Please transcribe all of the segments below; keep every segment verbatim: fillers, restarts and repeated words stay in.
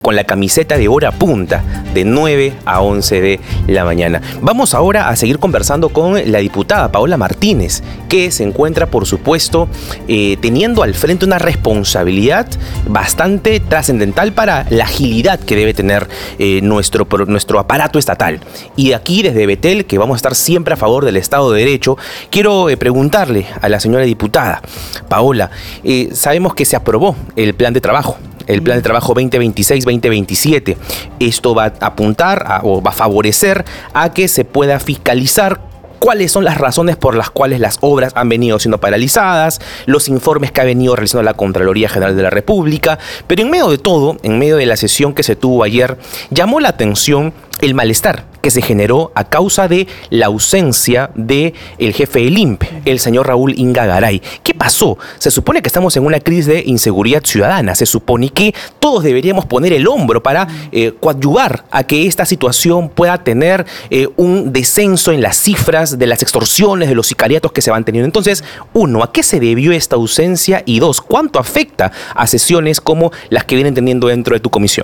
con la camiseta de hora punta, de nueve a once de la mañana. Vamos ahora a seguir conversando con la diputada Paola Martínez, que se encuentra, por supuesto, eh, teniendo al frente una responsabilidad bastante trascendental para la agilidad que debe tener eh, nuestro, nuestro aparato estatal. Y aquí, desde Betel, que vamos a estar siempre a favor del Estado de Derecho, quiero eh, preguntarle a la señora diputada, Paola, eh, sabemos que se aprobó el plan de trabajo, el plan de trabajo veinte veintiséis veinte veintisiete. Esto va a apuntar a, o va a favorecer a que se pueda fiscalizar cuáles son las razones por las cuales las obras han venido siendo paralizadas, los informes que ha venido realizando la Contraloría General de la República. Pero en medio de todo, en medio de la sesión que se tuvo ayer, llamó la atención el malestar que se generó a causa de la ausencia del jefe del I N P E, el señor Raúl Inga Garay. ¿Qué pasó? Se supone que estamos en una crisis de inseguridad ciudadana. Se supone que todos deberíamos poner el hombro para eh, coadyuvar a que esta situación pueda tener eh, un descenso en las cifras de las extorsiones, de los sicariatos que se van teniendo. Entonces, uno, ¿a qué se debió esta ausencia? Y dos, ¿cuánto afecta a sesiones como las que vienen teniendo dentro de tu comisión?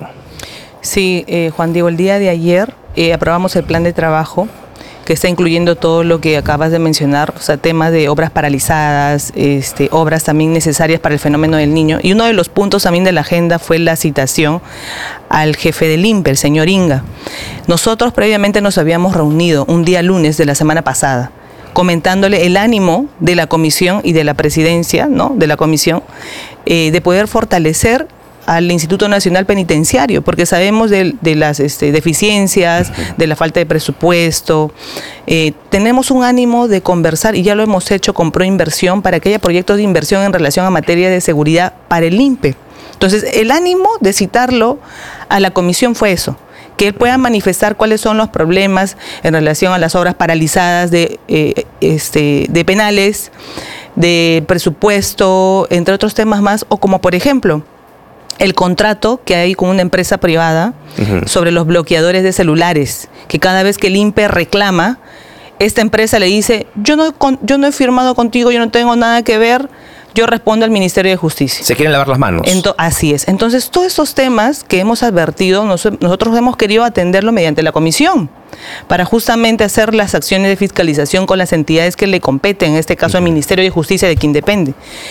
Sí, eh, Juan Diego, el día de ayer eh, aprobamos el plan de trabajo que está incluyendo todo lo que acabas de mencionar, o sea, temas de obras paralizadas, este, obras también necesarias para el fenómeno del niño. Y uno de los puntos también de la agenda fue la citación al jefe del I N P E, el señor Inga. Nosotros previamente nos habíamos reunido un día lunes de la semana pasada, comentándole el ánimo de la comisión y de la presidencia, ¿no?, de la comisión, eh, de poder fortalecer al Instituto Nacional Penitenciario, porque sabemos de, de las este, deficiencias, de la falta de presupuesto. Eh, tenemos un ánimo de conversar, y ya lo hemos hecho con Proinversión, para que haya proyectos de inversión en relación a materia de seguridad para el I N P E. Entonces, el ánimo de citarlo a la comisión fue eso, que él pueda manifestar cuáles son los problemas en relación a las obras paralizadas de, eh, este, de penales, de presupuesto, entre otros temas más, o como por ejemplo, el contrato que hay con una empresa privada uh-huh. sobre los bloqueadores de celulares, que cada vez que el I N P E reclama, esta empresa le dice, yo no, yo no he firmado contigo, yo no tengo nada que ver, yo respondo al Ministerio de Justicia. Se quieren lavar las manos. Ento- así es. Entonces, todos estos temas que hemos advertido, nos, nosotros hemos querido atenderlo mediante la comisión, para justamente hacer las acciones de fiscalización con las entidades que le competen, en este caso el Ministerio de Justicia, de quien depende.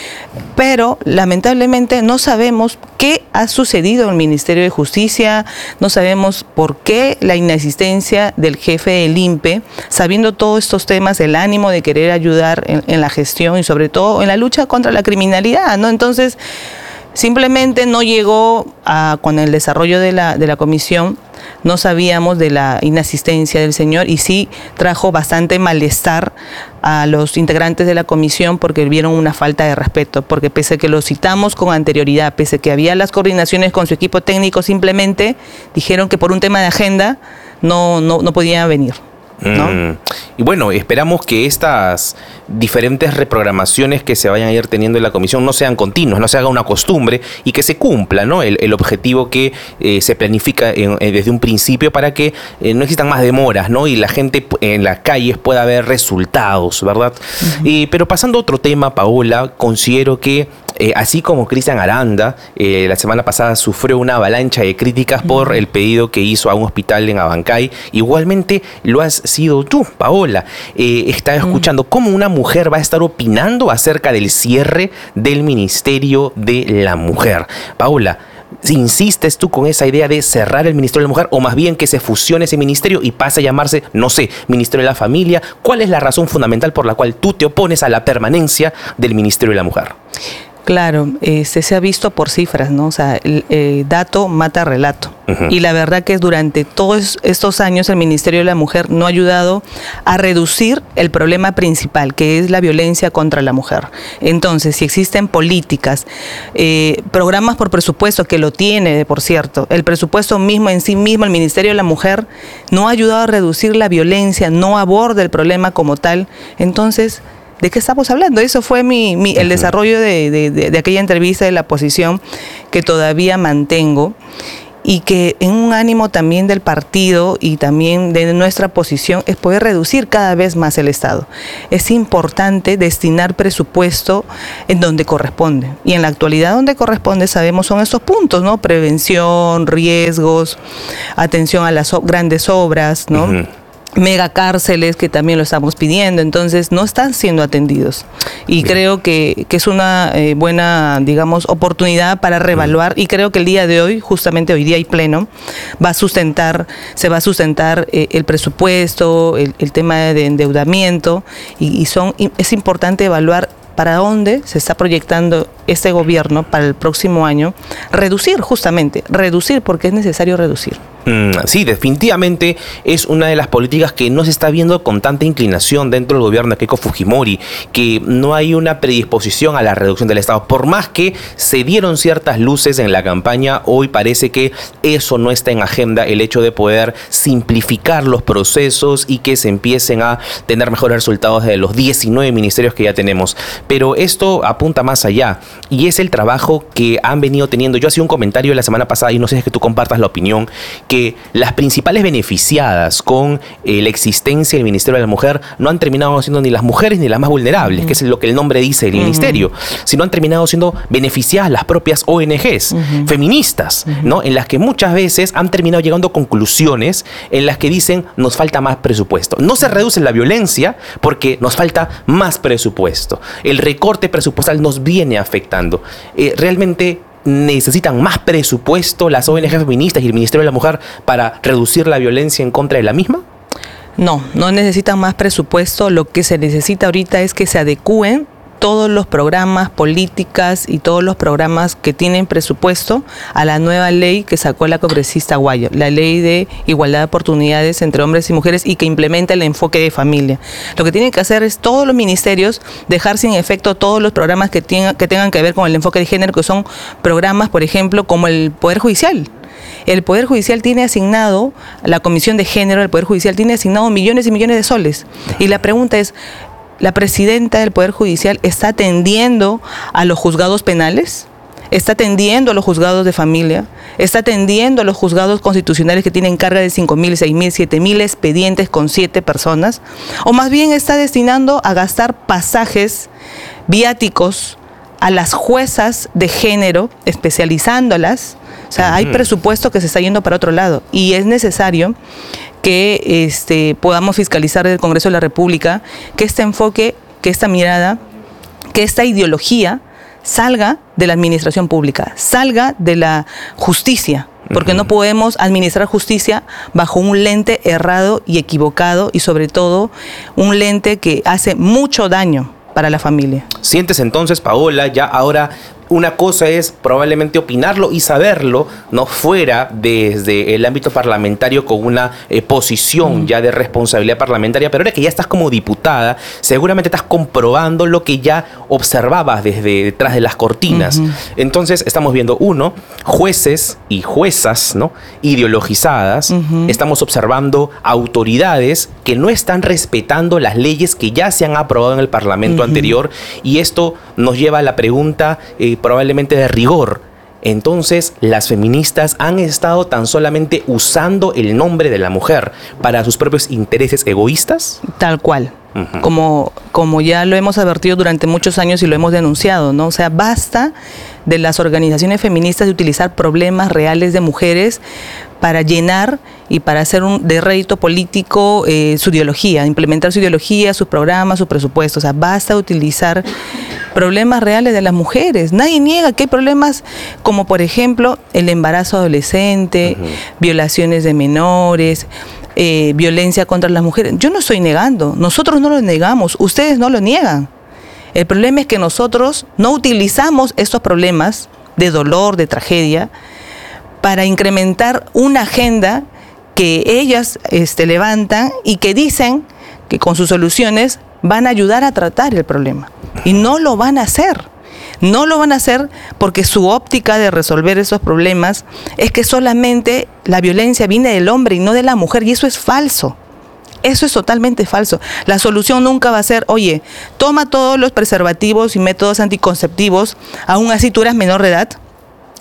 Pero, lamentablemente, no sabemos qué ha sucedido en el Ministerio de Justicia, no sabemos por qué la inexistencia del jefe del I N P E, sabiendo todos estos temas, el ánimo de querer ayudar en, en la gestión y sobre todo en la lucha contra la criminalidad, ¿no? Entonces, simplemente no llegó a, con el desarrollo de la, de la comisión, no sabíamos de la inasistencia del señor, y sí trajo bastante malestar a los integrantes de la comisión, porque vieron una falta de respeto, porque pese a que lo citamos con anterioridad, pese a que había las coordinaciones con su equipo técnico, simplemente dijeron que por un tema de agenda no, no, no podían venir, ¿no? Mm. Y bueno, esperamos que estas diferentes reprogramaciones que se vayan a ir teniendo en la comisión no sean continuas, no se haga una costumbre, y que se cumpla, ¿no?, el, el objetivo que eh, se planifica en, eh, desde un principio, para que eh, no existan más demoras, ¿no?, y la gente en las calles pueda ver resultados, ¿verdad? Uh-huh. eh, pero pasando a otro tema, Paola, considero que Eh, así como Cristian Aranda, eh, la semana pasada sufrió una avalancha de críticas por el pedido que hizo a un hospital en Abancay, igualmente lo has sido tú, Paola. Eh, estaba escuchando cómo una mujer va a estar opinando acerca del cierre del Ministerio de la Mujer. Paola, ¿insistes tú con esa idea de cerrar el Ministerio de la Mujer, o más bien que se fusione ese ministerio y pase a llamarse, no sé, Ministerio de la Familia? ¿Cuál es la razón fundamental por la cual tú te opones a la permanencia del Ministerio de la Mujer? Claro, este, se ha visto por cifras, ¿no? O sea, el eh, dato mata relato. Uh-huh. Y la verdad que durante todos estos años el Ministerio de la Mujer no ha ayudado a reducir el problema principal, que es la violencia contra la mujer. Entonces, si existen políticas, eh, programas por presupuesto, que lo tiene, por cierto, el presupuesto mismo en sí mismo, el Ministerio de la Mujer, no ha ayudado a reducir la violencia, no aborda el problema como tal. Entonces, ¿de qué estamos hablando? Eso fue mi, mi, el desarrollo de, de, de, de aquella entrevista de la oposición, que todavía mantengo. y que en un ánimo también del partido y también de nuestra posición es poder reducir cada vez más el Estado. Es importante destinar presupuesto en donde corresponde, y en la actualidad donde corresponde, sabemos, son estos puntos, ¿no? Prevención, riesgos, atención a las o- grandes obras, ¿no? Uh-huh. Megacárceles, que también lo estamos pidiendo, entonces no están siendo atendidos. Y Bien. creo que, que es una eh, buena, digamos, oportunidad para reevaluar, mm. y creo que el día de hoy, justamente hoy día hay pleno, va a sustentar, se va a sustentar eh, el presupuesto, el, el tema de endeudamiento, y, y son, y es importante evaluar para dónde se está proyectando este gobierno para el próximo año, reducir justamente, reducir porque es necesario reducir. Mm, sí, definitivamente es una de las políticas que no se está viendo con tanta inclinación dentro del gobierno de Keiko Fujimori, que no hay una predisposición a la reducción del Estado. Por más que se dieron ciertas luces en la campaña, hoy parece que eso no está en agenda, el hecho de poder simplificar los procesos y que se empiecen a tener mejores resultados de los diecinueve ministerios que ya tenemos. Pero esto apunta más allá, y es el trabajo que han venido teniendo. Yo hacía un comentario la semana pasada, y no sé si es que tú compartas la opinión, que que las principales beneficiadas con eh, la existencia del Ministerio de la Mujer no han terminado siendo ni las mujeres ni las más vulnerables, uh-huh. que es lo que el nombre dice del uh-huh. ministerio, sino han terminado siendo beneficiadas las propias O N Ges uh-huh. feministas, uh-huh. ¿no? En las que muchas veces han terminado llegando a conclusiones en las que dicen nos falta más presupuesto. No se reduce la violencia porque nos falta más presupuesto. El recorte presupuestal nos viene afectando. Eh, realmente ¿necesitan más presupuesto las O N Ges feministas y el Ministerio de la Mujer para reducir la violencia en contra de la misma? No, no necesitan más presupuesto. Lo que se necesita ahorita es que se adecúen todos los programas, políticas y todos los programas que tienen presupuesto a la nueva ley que sacó la congresista Guayo, la ley de igualdad de oportunidades entre hombres y mujeres, y que implementa el enfoque de familia. Lo que tienen que hacer es todos los ministerios dejar sin efecto todos los programas que, tenga, que tengan que ver con el enfoque de género, que son programas, por ejemplo, como el Poder Judicial. El Poder Judicial tiene asignado, la Comisión de Género del Poder Judicial tiene asignado millones y millones de soles. Y la pregunta es, ¿la presidenta del Poder Judicial está atendiendo a los juzgados penales? ¿Está atendiendo a los juzgados de familia? ¿Está atendiendo a los juzgados constitucionales que tienen carga de cinco mil, seis mil, siete mil expedientes con siete personas? ¿O más bien está destinando a gastar pasajes viáticos a las juezas de género, especializándolas? O sea, hay presupuesto que se está yendo para otro lado, y es necesario que este, podamos fiscalizar desde el Congreso de la República que este enfoque, que esta mirada, que esta ideología salga de la administración pública, salga de la justicia, porque uh-huh. no podemos administrar justicia bajo un lente errado y equivocado, y sobre todo un lente que hace mucho daño para la familia. ¿Sientes entonces, Paola, ya ahora una cosa es probablemente opinarlo y saberlo, no fuera desde el ámbito parlamentario con una eh, posición mm. ya de responsabilidad parlamentaria, pero ahora que ya estás como diputada, seguramente estás comprobando lo que ya observabas desde detrás de las cortinas. Mm-hmm. Entonces estamos viendo, uno, jueces y juezas, ¿no?, ideologizadas. Mm-hmm. Estamos observando autoridades que no están respetando las leyes que ya se han aprobado en el Parlamento mm-hmm. anterior, y esto nos lleva a la pregunta eh, probablemente de rigor. Entonces, las feministas han estado tan solamente usando el nombre de la mujer para sus propios intereses egoístas. Tal cual. Uh-huh. Como, como ya lo hemos advertido durante muchos años y lo hemos denunciado, ¿no? O sea, basta de las organizaciones feministas de utilizar problemas reales de mujeres para llenar y para hacer un de rédito político eh, su ideología, implementar su ideología, sus programas, sus presupuestos. O sea, basta de utilizar problemas reales de las mujeres. Nadie niega que hay problemas como, por ejemplo, el embarazo adolescente, uh-huh. violaciones de menores, eh, violencia contra las mujeres. Yo no estoy negando, nosotros no lo negamos, ustedes no lo niegan. El problema es que nosotros no utilizamos estos problemas de dolor, de tragedia, para incrementar una agenda que ellas este, levantan y que dicen que con sus soluciones van a ayudar a tratar el problema. Y no lo van a hacer. No lo van a hacer porque su óptica de resolver esos problemas es que solamente la violencia viene del hombre y no de la mujer, y eso es falso. Eso es totalmente falso. La solución nunca va a ser, oye, toma todos los preservativos y métodos anticonceptivos, aún así tú eras menor de edad,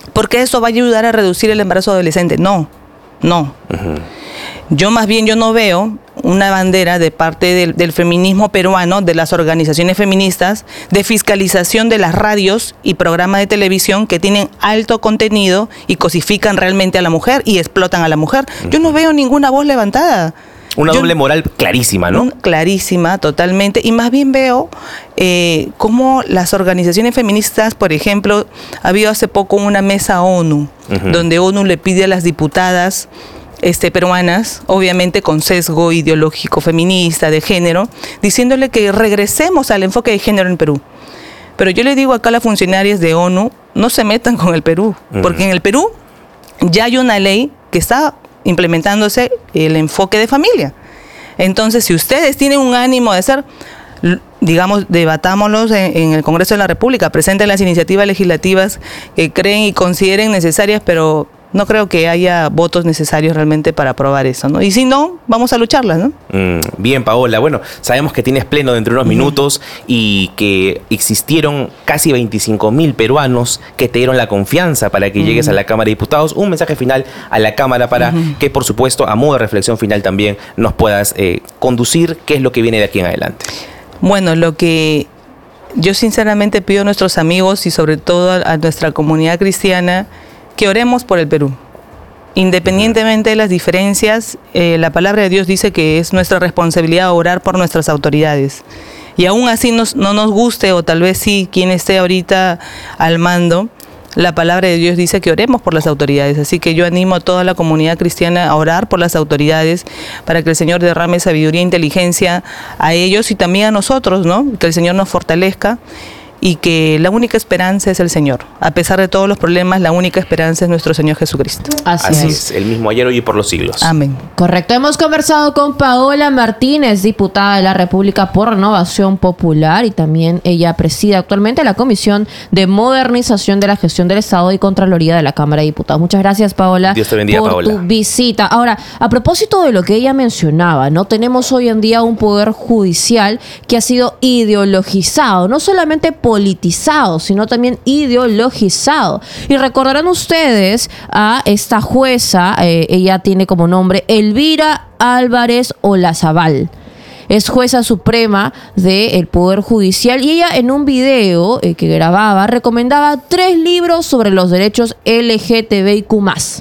porque eso va a ayudar a reducir el embarazo adolescente. No, no. Uh-huh. Yo más bien yo no veo una bandera de parte del, del feminismo peruano, de las organizaciones feministas, de fiscalización de las radios y programas de televisión que tienen alto contenido y cosifican realmente a la mujer y explotan a la mujer. Uh-huh. Yo no veo ninguna voz levantada. Una Yo, doble moral clarísima, ¿no? Clarísima, totalmente. Y más bien veo eh, cómo las organizaciones feministas, por ejemplo, ha habido hace poco una mesa ONU, uh-huh. donde ONU le pide a las diputadas Este, peruanas, obviamente con sesgo ideológico feminista, de género, diciéndole que regresemos al enfoque de género en Perú. Pero yo le digo acá a las funcionarias de ONU, no se metan con el Perú, uh-huh. porque en el Perú ya hay una ley que está implementándose el enfoque de familia. Entonces, si ustedes tienen un ánimo de hacer, digamos, debatámoslos en, en el Congreso de la República, presenten las iniciativas legislativas que creen y consideren necesarias, pero no creo que haya votos necesarios realmente para aprobar eso, ¿no? Y si no, vamos a lucharlas, ¿no? Mm, bien, Paola. Bueno, sabemos que tienes pleno dentro de unos minutos y que existieron casi veinticinco mil peruanos que te dieron la confianza para que uh-huh. llegues a la Cámara de Diputados. Un mensaje final a la Cámara para uh-huh. que, por supuesto, a modo de reflexión final también nos puedas eh, conducir qué es lo que viene de aquí en adelante. Bueno, lo que yo sinceramente pido a nuestros amigos y sobre todo a nuestra comunidad cristiana, que oremos por el Perú. Independientemente de las diferencias, eh, la palabra de Dios dice que es nuestra responsabilidad orar por nuestras autoridades. Y aún así nos, no nos guste, o tal vez sí, quien esté ahorita al mando, la palabra de Dios dice que oremos por las autoridades. Así que yo animo a toda la comunidad cristiana a orar por las autoridades para que el Señor derrame sabiduría e inteligencia a ellos y también a nosotros, ¿no? Que el Señor nos fortalezca. Y que la única esperanza es el Señor. A pesar de todos los problemas, la única esperanza es nuestro Señor Jesucristo. Así, Así es. es, el mismo ayer, hoy y por los siglos. Amén. Correcto. Hemos conversado con Paola Martínez, diputada de la República por Renovación Popular, y también ella preside actualmente la Comisión de Modernización de la Gestión del Estado y Contraloría de la Cámara de Diputados. Muchas gracias, Paola, Dios te bendiga, por Paola. tu visita. Ahora, a propósito de lo que ella mencionaba, ¿no? Tenemos hoy en día un poder judicial que ha sido ideologizado, no solamente politizado, sino también ideologizado. Y recordarán ustedes a esta jueza, eh, ella tiene como nombre Elvira Álvarez Olazábal. Es jueza suprema del Poder Judicial y ella en un video eh, que grababa recomendaba tres libros sobre los derechos L G T B I Q más.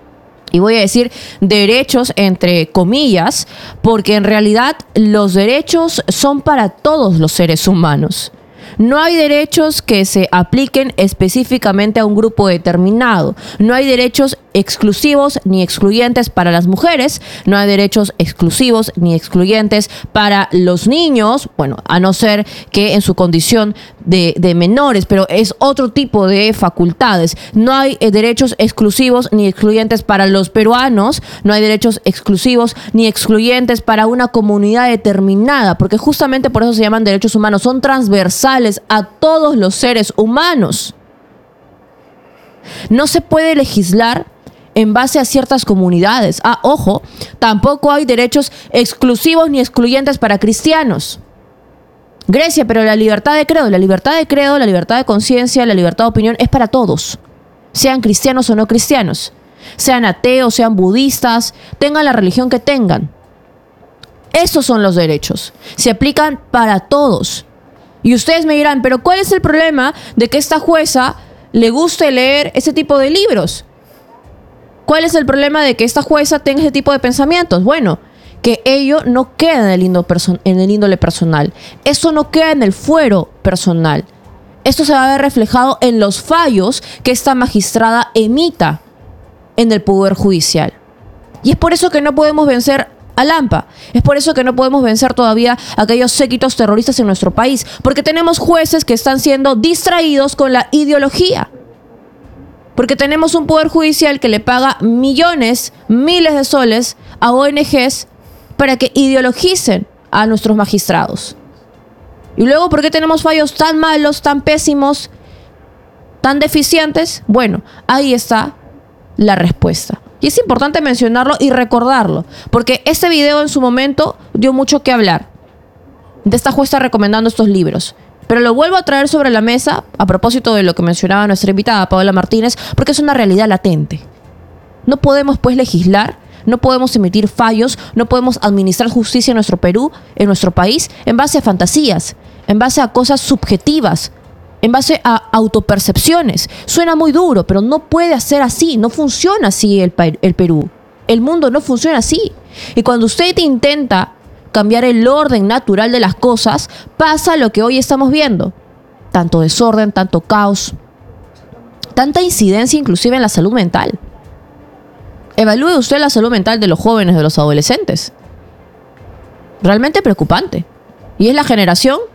Y voy a decir derechos entre comillas, porque en realidad los derechos son para todos los seres humanos. No hay derechos que se apliquen específicamente a un grupo determinado. No hay derechos exclusivos ni excluyentes para las mujeres. No hay derechos exclusivos ni excluyentes para los niños. Bueno, a no ser que en su condición de, de menores, pero es otro tipo de facultades. No hay eh, derechos exclusivos ni excluyentes para los peruanos. No hay derechos exclusivos ni excluyentes para una comunidad determinada, porque justamente por eso se llaman derechos humanos. Son transversales a todos los seres humanos. No se puede legislar en base a ciertas comunidades. Ah, ojo, tampoco hay derechos exclusivos ni excluyentes para cristianos. Grecia, pero la libertad de credo, la libertad de credo, la libertad de conciencia, la libertad de opinión es para todos, sean cristianos o no cristianos, sean ateos, sean budistas, tengan la religión que tengan. Esos son los derechos, se aplican para todos. Y ustedes me dirán, pero ¿cuál es el problema de que esta jueza le guste leer ese tipo de libros? ¿Cuál es el problema de que esta jueza tenga ese tipo de pensamientos? Bueno, que ello no queda en el, índole perso- en el índole personal. Eso no queda en el fuero personal. Esto se va a ver reflejado en los fallos que esta magistrada emita en el Poder Judicial. Y es por eso que no podemos vencer a Lampa. Es por eso que no podemos vencer todavía a aquellos séquitos terroristas en nuestro país. Porque tenemos jueces que están siendo distraídos con la ideología. Porque tenemos un poder judicial que le paga millones, miles de soles a O N Ges para que ideologicen a nuestros magistrados. Y luego, ¿por qué tenemos fallos tan malos, tan pésimos, tan deficientes? Bueno, ahí está la respuesta. Y es importante mencionarlo y recordarlo, porque este video en su momento dio mucho que hablar de esta jueza recomendando estos libros. Pero lo vuelvo a traer sobre la mesa a propósito de lo que mencionaba nuestra invitada, Paola Martínez, porque es una realidad latente. No podemos, pues, legislar, no podemos emitir fallos, no podemos administrar justicia en nuestro Perú, en nuestro país, en base a fantasías, en base a cosas subjetivas, en base a autopercepciones. Suena muy duro, pero no puede ser así, no funciona así el, el Perú. El mundo no funciona así. Y cuando usted intenta cambiar el orden natural de las cosas, pasa lo que hoy estamos viendo. Tanto desorden, tanto caos, tanta incidencia inclusive en la salud mental. Evalúe usted la salud mental de los jóvenes, de los adolescentes. Realmente preocupante. Y es la generación